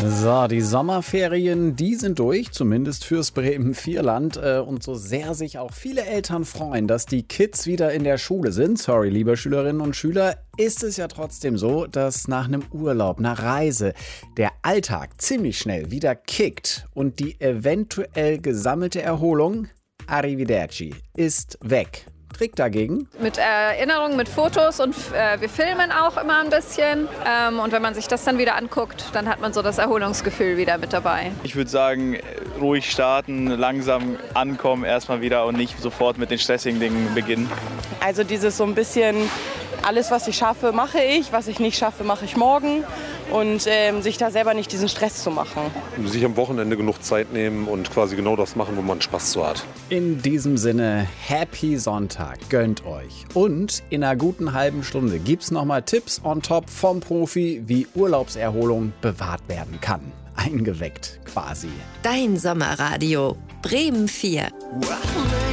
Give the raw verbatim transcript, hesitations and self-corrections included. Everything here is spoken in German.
So, die Sommerferien, die sind durch, zumindest fürs Bremen-Vierland. Und so sehr sich auch viele Eltern freuen, dass die Kids wieder in der Schule sind, sorry, liebe Schülerinnen und Schüler, ist es ja trotzdem so, dass nach einem Urlaub, einer Reise, der Alltag ziemlich schnell wieder kickt und die eventuell gesammelte Erholung, arrivederci, ist weg. Trick dagegen? Mit Erinnerungen, mit Fotos und äh, wir filmen auch immer ein bisschen. Ähm, und wenn man sich das dann wieder anguckt, dann hat man so das Erholungsgefühl wieder mit dabei. Ich würde sagen, ruhig starten, langsam ankommen erstmal wieder und nicht sofort mit den stressigen Dingen beginnen. Also dieses so ein bisschen, alles was ich schaffe, mache ich, was ich nicht schaffe, mache ich morgen. Und ähm, sich da selber nicht diesen Stress zu machen. Sich am Wochenende genug Zeit nehmen und quasi genau das machen, wo man Spaß zu hat. In diesem Sinne, Happy Sonntag, gönnt euch. Und in einer guten halben Stunde gibt's nochmal Tipps on top vom Profi, wie Urlaubserholung bewahrt werden kann. Eingeweckt quasi. Dein Sommerradio Bremen vier. Wow.